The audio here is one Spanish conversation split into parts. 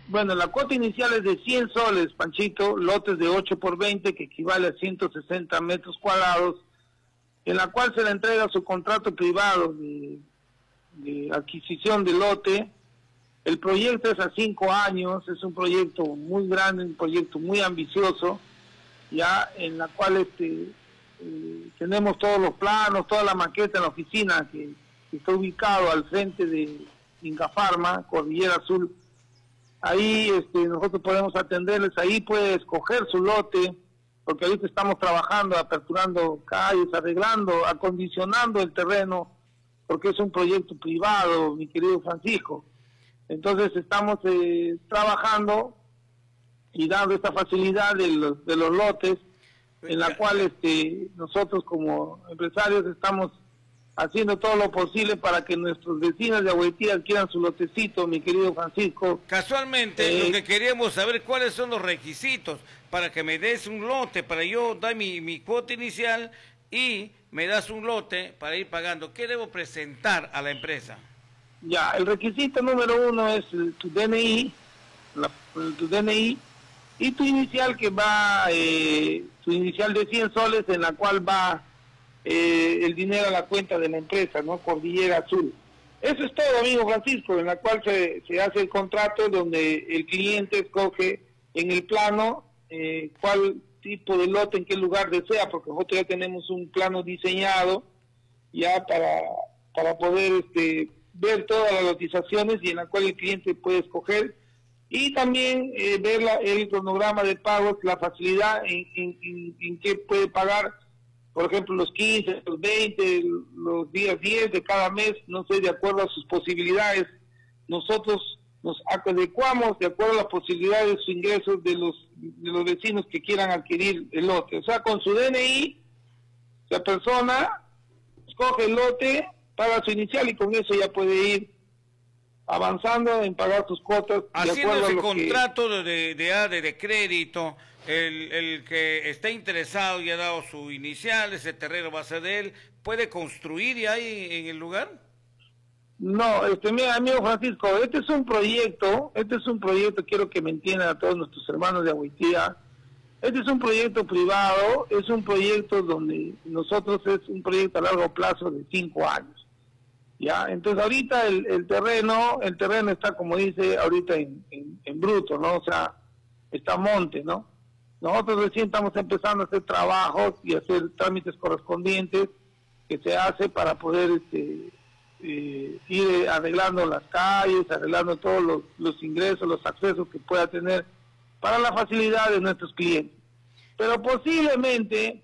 Bueno, la cuota inicial es de 100 soles, Panchito, lotes de 8 por 20, que equivale a 160 metros cuadrados, en la cual se le entrega su contrato privado de adquisición de lote. El proyecto es a 5 años, es un proyecto muy grande, un proyecto muy ambicioso, ya en la cual tenemos todos los planos, toda la maqueta en la oficina que está ubicado al frente de Inca Pharma, Cordillera Azul. Ahí nosotros podemos atenderles, ahí puede escoger su lote, porque ahorita estamos trabajando, aperturando calles, arreglando, acondicionando el terreno, porque es un proyecto privado, mi querido Francisco. Entonces estamos trabajando y dando esta facilidad de los lotes, en la cual nosotros como empresarios estamos haciendo todo lo posible para que nuestros vecinos de Agüetía adquieran su lotecito, mi querido Francisco. Casualmente, lo que queríamos saber, ¿cuáles son los requisitos para que me des un lote, para yo dar mi cuota inicial y me das un lote para ir pagando? ¿Qué debo presentar a la empresa? Ya, el requisito número 1 es tu DNI, tu DNI y tu inicial, que va, tu inicial de 100 soles, en la cual va el dinero a la cuenta de la empresa, ¿no? Cordillera Azul. Eso es todo, amigo Francisco, en la cual se hace el contrato, donde el cliente escoge en el plano cuál tipo de lote, en qué lugar desea, porque nosotros ya tenemos un plano diseñado ya para poder ver todas las lotizaciones, y en la cual el cliente puede escoger, y también ver el cronograma de pagos, la facilidad en que puede pagar, por ejemplo, los 15, los 20, los días 10 de cada mes, no sé, de acuerdo a sus posibilidades. Nosotros nos adecuamos de acuerdo a las posibilidades de sus ingresos de los vecinos que quieran adquirir el lote. O sea, con su DNI, la persona escoge el lote, paga su inicial, y con eso ya puede ir avanzando en pagar sus cuotas. Haciendo ese contrato de crédito, el que está interesado y ha dado su inicial, ese terreno va a ser de él, ¿puede construir ahí en el lugar? No, mira, amigo Francisco, este es un proyecto, quiero que me entiendan a todos nuestros hermanos de Agüetía. Este es un proyecto privado, es un proyecto donde nosotros, es un proyecto a largo plazo de 5 años. Ya, entonces ahorita el terreno está, como dice, ahorita en bruto, ¿no? O sea, está monte, ¿no? Nosotros recién estamos empezando a hacer trabajos y hacer trámites correspondientes que se hace para poder ir arreglando las calles, arreglando todos los ingresos, los accesos que pueda tener para la facilidad de nuestros clientes. Pero posiblemente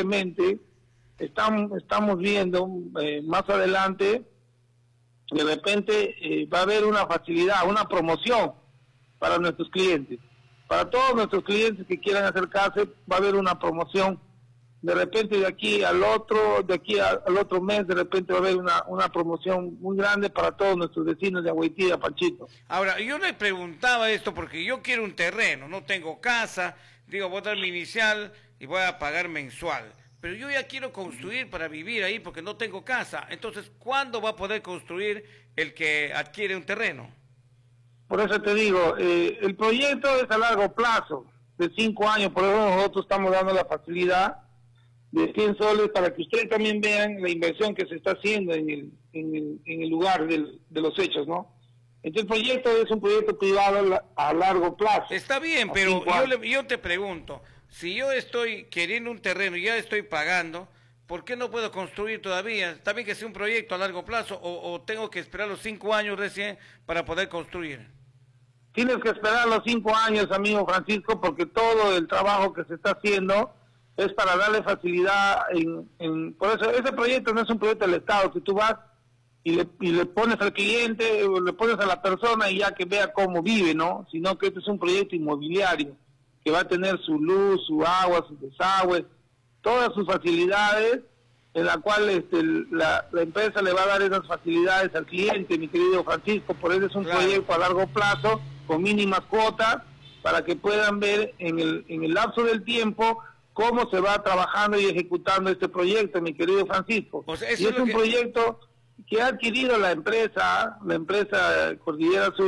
estamos viendo más adelante, de repente va a haber una facilidad, una promoción para nuestros clientes. Para todos nuestros clientes que quieran acercarse, va a haber una promoción. De repente de aquí al otro mes, de repente va a haber una promoción muy grande para todos nuestros vecinos de Agüetía, Panchito. Ahora, yo le preguntaba esto porque yo quiero un terreno, no tengo casa, digo, voy a dar mi inicial y voy a pagar mensual. Pero yo ya quiero construir para vivir ahí porque no tengo casa. Entonces, ¿cuándo va a poder construir el que adquiere un terreno? Por eso te digo, el proyecto es a largo plazo, de 5 años, por eso nosotros estamos dando la facilidad de 100 soles para que ustedes también vean la inversión que se está haciendo en el lugar de los hechos, ¿no? Entonces el proyecto es un proyecto privado a largo plazo. Está bien, pero yo te pregunto, si yo estoy queriendo un terreno y ya estoy pagando, ¿por qué no puedo construir todavía? ¿Está bien que sea un proyecto a largo plazo o tengo que esperar los 5 años recién para poder construir? Tienes que esperar los 5 años, amigo Francisco, porque todo el trabajo que se está haciendo es para darle facilidad por eso ese proyecto no es un proyecto del Estado, que tú vas y le pones al cliente, o le pones a la persona y ya que vea cómo vive, ¿no? Sino que este es un proyecto inmobiliario, que va a tener su luz, su agua, su desagüe, todas sus facilidades, en la cual la empresa le va a dar esas facilidades al cliente, mi querido Francisco. Por eso es un proyecto a largo plazo, con mínimas cuotas, para que puedan ver en el lapso del tiempo cómo se va trabajando y ejecutando este proyecto, mi querido Francisco. Pues y es un proyecto que ha adquirido la empresa Cordillera Azul,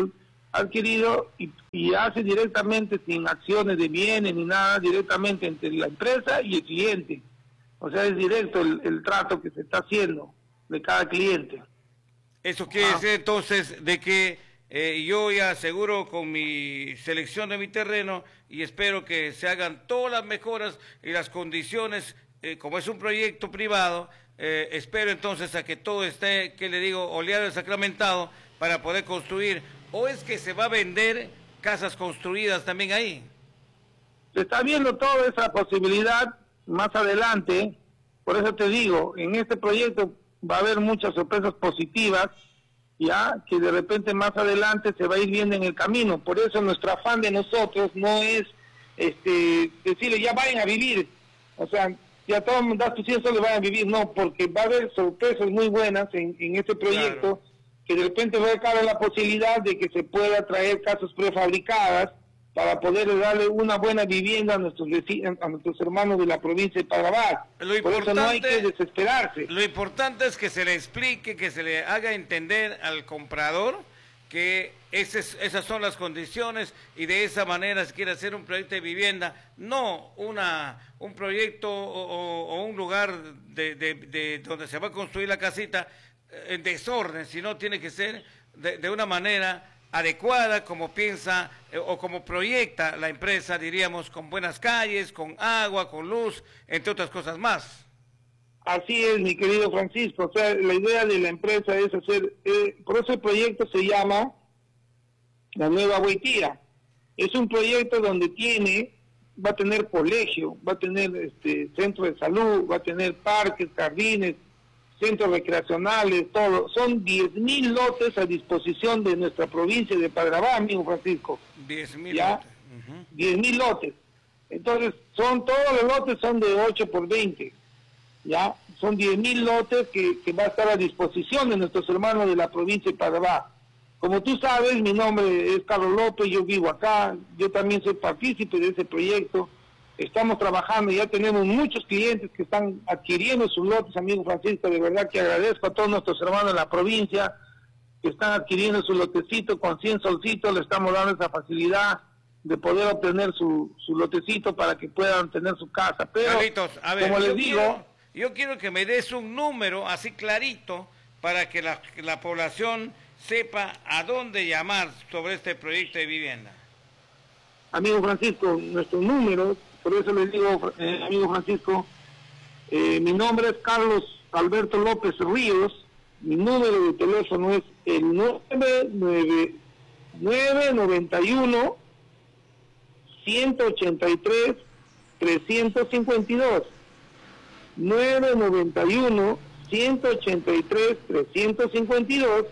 adquirido y hace directamente sin acciones de bienes ni nada, directamente entre la empresa y el cliente. O sea, es directo el trato que se está haciendo de cada cliente. Eso quiere decir entonces de que yo ya aseguro con mi selección de mi terreno y espero que se hagan todas las mejoras y las condiciones, como es un proyecto privado, espero entonces a que todo esté, que le digo, oleado y sacramentado para poder construir. ¿O es que se va a vender casas construidas también ahí? Se está viendo toda esa posibilidad más adelante, por eso te digo, en este proyecto va a haber muchas sorpresas positivas, ya que de repente más adelante se va a ir viendo en el camino. Por eso nuestro afán de nosotros no es decirle ya vayan a vivir, o sea, ya todo el mundo da tus 100 soles, vayan a vivir, no, porque va a haber sorpresas muy buenas en este proyecto, claro, que de repente va a caber la posibilidad de que se pueda traer casas prefabricadas para poder darle una buena vivienda a nuestros vecinos, a nuestros hermanos de la provincia de Parabá. Por eso no hay que desesperarse. Lo importante es que se le explique, que se le haga entender al comprador que esas son las condiciones y de esa manera se quiere hacer un proyecto de vivienda, no un proyecto o un lugar de donde se va a construir la casita en desorden, sino tiene que ser de una manera adecuada, como piensa o como proyecta la empresa, diríamos, con buenas calles, con agua, con luz, entre otras cosas más. Así es, mi querido Francisco, o sea, la idea de la empresa es hacer, por eso el proyecto se llama La Nueva Guaitira. Es un proyecto donde va a tener colegio, va a tener centro de salud, va a tener parques, jardines, centros recreacionales, todo. Son 10.000 lotes a disposición de nuestra provincia de Padravá, amigo Francisco. 10.000 lotes. 10.000 lotes. Entonces, todos los lotes son de 8 por 20. ¿Ya? Son 10.000 lotes que va a estar a disposición de nuestros hermanos de la provincia de Padravá. Como tú sabes, mi nombre es Carlos López, yo vivo acá, yo también soy partícipe de ese proyecto. Estamos trabajando, ya tenemos muchos clientes que están adquiriendo sus lotes, amigo Francisco, de verdad que agradezco a todos nuestros hermanos de la provincia que están adquiriendo su lotecito con 100 solcitos, le estamos dando esa facilidad de poder obtener su lotecito para que puedan tener su casa. Pero, Carlitos, a ver, como les digo... Yo quiero que me des un número así clarito para que la población sepa a dónde llamar sobre este proyecto de vivienda. Amigo Francisco, nuestro número, por eso les digo, amigo Francisco, mi nombre es Carlos Alberto López Ríos, mi número de teléfono es el 991 183 352. 991 183 352.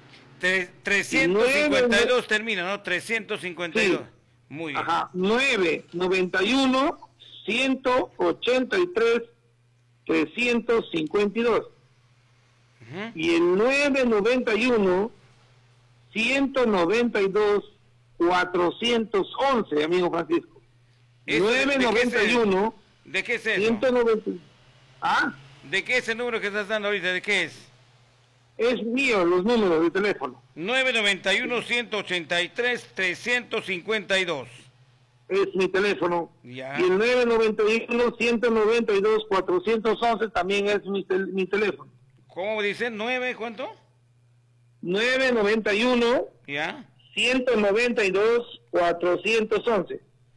352 termina, ¿no? 352. Sí. Muy bien. Ajá, 991 183 352. Y el 991 192 411, amigo Francisco. 991 ¿De qué es eso? 190. ¿Ah? ¿De qué es el número que estás dando ahorita? ¿De qué es? Es mío, los números de teléfono. 991-183-352. Es mi teléfono. Ya. Y el 991-192-411 también es mi teléfono. ¿Cómo dicen? ¿9 cuánto? 991. Ya. 192-411.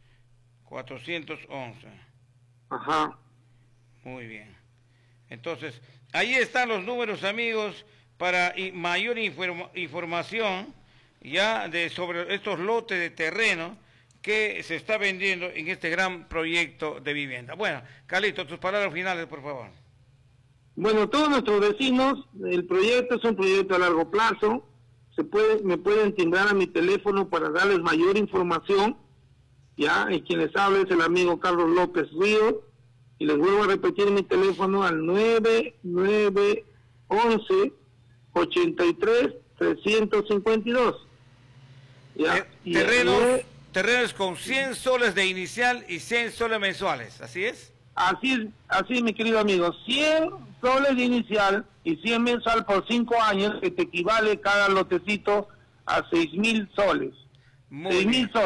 411. Ajá. Muy bien. Entonces, ahí están los números, amigos, para mayor información ya sobre estos lotes de terreno que se está vendiendo en este gran proyecto de vivienda. Bueno, Carlitos, tus palabras finales, por favor. Bueno, todos nuestros vecinos, el proyecto es un proyecto a largo plazo. Me pueden timbrar a mi teléfono para darles mayor información. Ya, y quien les habla es el amigo Carlos López Ríos, y les vuelvo a repetir mi teléfono al 9911 83 352. Ya, terrenos con 100 soles de inicial y 100 soles mensuales, ¿así es? Así, mi querido amigo, 100 soles de inicial y 100 mensual por 5 años, que te equivale cada lotecito a 6.000 soles. Muy 6.000 bien. soles.